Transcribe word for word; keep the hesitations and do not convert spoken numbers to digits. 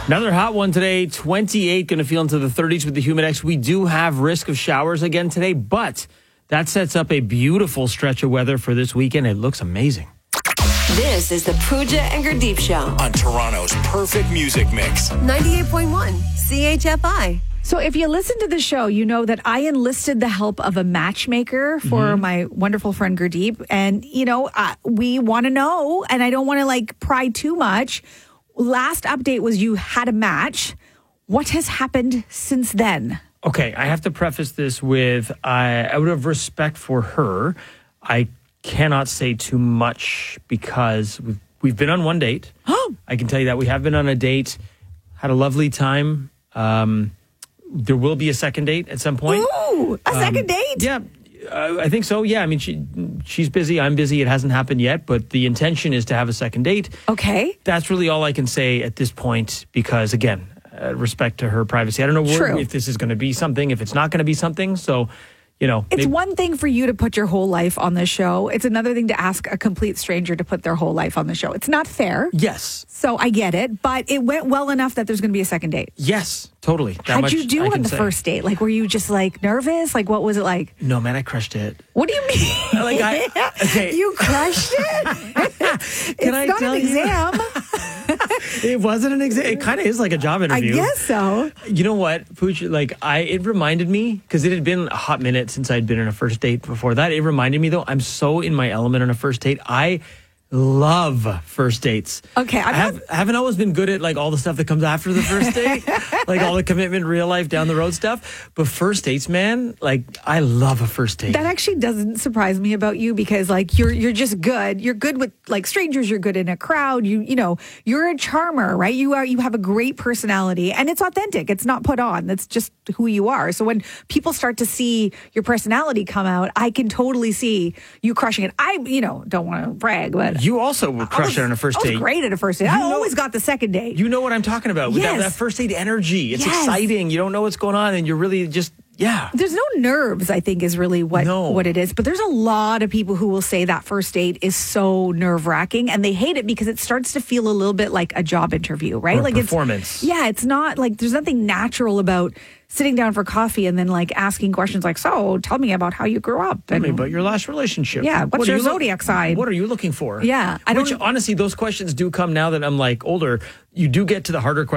Another hot one today, twenty-eight, going to feel into the thirties with the Humidex. We do have risk of showers again today, but that sets up a beautiful stretch of weather for this weekend. It looks amazing. This is the Pooja and Gurdeep Show on Toronto's perfect music mix. ninety-eight point one C H F I. So if you listen to the show, you know that I enlisted the help of a matchmaker for mm-hmm. my wonderful friend Gurdeep. And, you know, uh, we want to know, and I don't want to like pry too much. Last update was you had a match. What has happened since then? Okay, I have to preface this with, I, out of respect for her, I cannot say too much because we've, we've been on one date. I can tell you that we have been on a date, had a lovely time. Um, there will be a second date at some point. Ooh, a second um, date? Yeah, uh, I think so. Yeah, I mean, she she's busy. I'm busy. It hasn't happened yet, but the intention is to have a second date. Okay. That's really all I can say at this point because, again, uh, respect to her privacy. I don't know where, if this is going to be something, if it's not going to be something. So, you know. It's maybe- one thing for you to put your whole life on the show. It's another thing to ask a complete stranger to put their whole life on the show. It's not fair. Yes. So I get it, but it went well enough that there's going to be a second date. Yes, totally. That How'd much you do I on can the say. first date? Like, were you just like nervous? Like, what was it like? No, man, I crushed it. What do you mean? Like I, okay. You crushed it? It's Can I not tell an you? exam. It wasn't an exam. It kind of is like a job I interview. guess so. You know what, Pooch? Like I, it reminded me because it had been a hot minute since I'd been on a first date before that. It reminded me though, I'm so in my element on a first date. I love first dates. Okay, I'm I have, I haven't always been good at like all the stuff that comes after the first date, like all the commitment, real life, down the road stuff. But first dates, man, like I love a first date. That actually doesn't surprise me about you because like you're you're just good. You're good with like strangers. You're good in a crowd. You you know you're a charmer, right? You are. You have a great personality, and it's authentic. It's not put on. That's just who you are. So when people start to see your personality come out, I can totally see you crushing it. I you know don't want to brag, but. You also would crush was, it on a first I was date. great at a first date. You I know, always got the second date. You know what I'm talking about. With Yes. that, that first date energy. It's Yes. exciting. You don't know what's going on and you're really just, yeah. There's no nerves, I think, is really what, No. what it is. But there's a lot of people who will say that first date is so nerve-wracking and they hate it because it starts to feel a little bit like a job interview, right? Or like performance. It's, yeah, it's not like there's nothing natural about sitting down for coffee and then like asking questions like, so tell me about how you grew up. Tell And, me about your last relationship. Yeah, what's What are your you look- zodiac sign? What are you looking for? Yeah, I Which don't- honestly, those questions do come now that I'm like older. You do get to the harder questions.